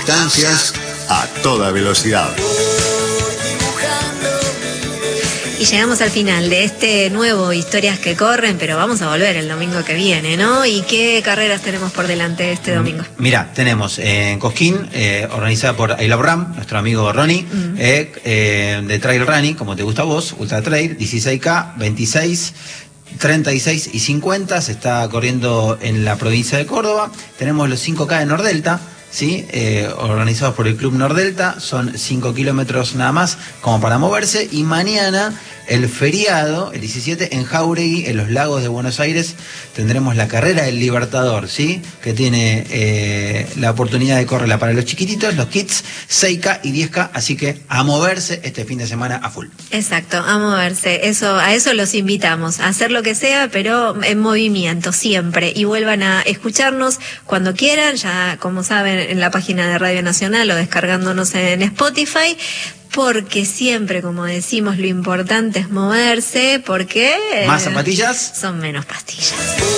distancias a toda velocidad. Y llegamos al final de este nuevo Historias que Corren, pero vamos a volver el domingo que viene, ¿no? ¿Y qué carreras tenemos por delante este domingo? Mira, tenemos en Cosquín, organizada por I Love Run, nuestro amigo Ronnie, de Trail Running, como te gusta a vos, Ultra Trail, 16K, 26, 36 y 50, se está corriendo en la provincia de Córdoba. Tenemos los 5K de Nordelta, ¿sí? Organizados por el Club Nordelta, son 5 kilómetros nada más como para moverse. Y mañana, el feriado, el 17, en Jáuregui, en los Lagos de Buenos Aires, tendremos la carrera del Libertador, ¿sí? Que tiene la oportunidad de correrla para los chiquititos, los kids, 6K y 10K, así que a moverse este fin de semana a full. Exacto, a moverse, a eso los invitamos, a hacer lo que sea, pero en movimiento siempre, y vuelvan a escucharnos cuando quieran, ya como saben, en la página de Radio Nacional o descargándonos en Spotify, porque siempre, como decimos, lo importante es moverse, porque más zapatillas son menos pastillas.